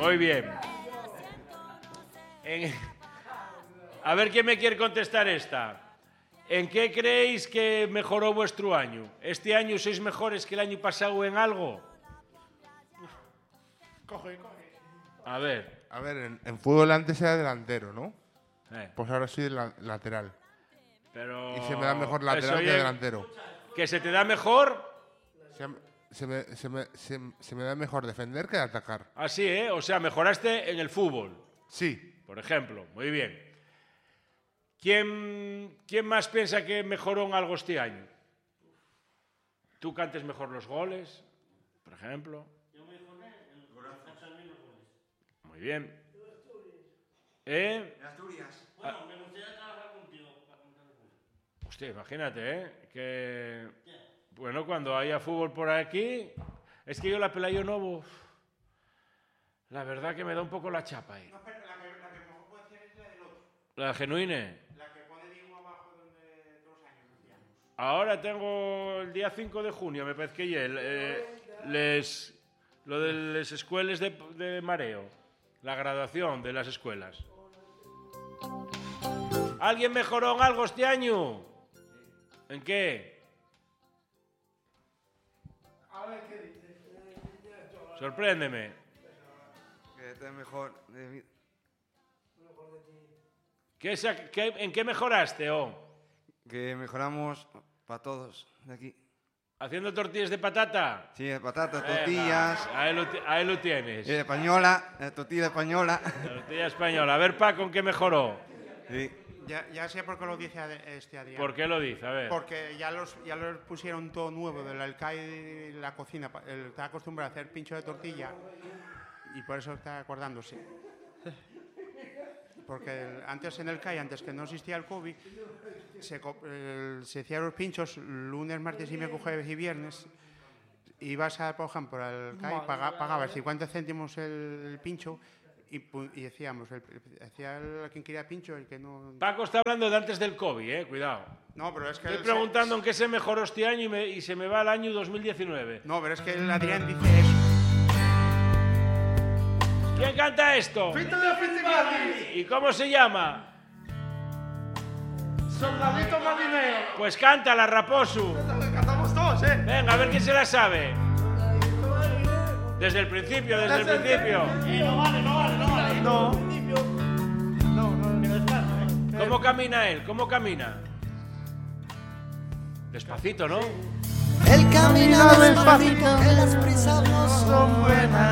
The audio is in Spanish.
Muy bien. A ver quién me quiere contestar esta. ¿En qué creéis que mejoró vuestro año? ¿Este año sois mejores que el año pasado en algo? Coge. A ver. A ver, en fútbol antes era delantero, ¿no? Pues ahora soy lateral. Pero y se me da mejor lateral que delantero. ¿Que se te da mejor? Se me da mejor defender que atacar. Así, ¿eh? O sea, mejoraste en el fútbol. Sí. Por ejemplo, muy bien. ¿Quién más piensa que mejoró en algo este año? ¿Tú cantes mejor los goles, por ejemplo? Yo mejoré en los goles. Muy bien. En Asturias. Bueno, me gustaría trabajar contigo para contar el goles. Hostia, imagínate, que... Bueno, cuando haya fútbol por aquí... Es que yo la Pelayo Novo... La verdad que me da un poco la chapa ahí. No, pero la que mejor puede hacer es la del otro. ¿La genuine? La que pone Diego abajo donde todos los años hacíamos. Ahora tengo el día 5 de junio, me parece que ya, lo de las escuelas de mareo, la graduación de las escuelas. ¿Alguien mejoró en algo este año? ¿En qué? A ver qué dice. Sorpréndeme. Que esté mejor. ¿En qué mejoraste, Que mejoramos para todos de aquí. ¿Haciendo tortillas de patata? Sí, de patatas, tortillas. Ahí lo tienes. Española, tortilla española. Tortilla española. A ver, Paco, ¿en qué mejoró? Sí. Ya sé por qué lo dice Adrián. ¿Por qué lo dice? A ver. Porque ya los pusieron todo nuevo del alcaide y la cocina. Él está acostumbrado a hacer pincho de tortilla y por eso está acordándose. Porque antes en el CAI, antes que no existía el COVID, se hacían los pinchos lunes, martes y miércoles, jueves y viernes. Ibas a, por ejemplo, al CAI, pagabas 50 céntimos el pincho y decíamos, hacía quien quería pincho, el que no... Paco está hablando de antes del COVID, cuidado. No, pero es que... Estoy preguntando en qué se mejoró este año y se me va al año 2019. No, pero es que el Adrián dice eso. ¿Quién canta esto? ¡Fito de Fitibati! ¿Y cómo se llama? ¡Soldadito marinero! Pues cántala, Raposu. Cantamos todos, Venga, a ver quién se la sabe. Desde el principio, desde el principio. No vale. No. ¿Cómo camina él? ¿Cómo camina? Despacito, ¿no? El camino despacito, que las prisas no son buenas.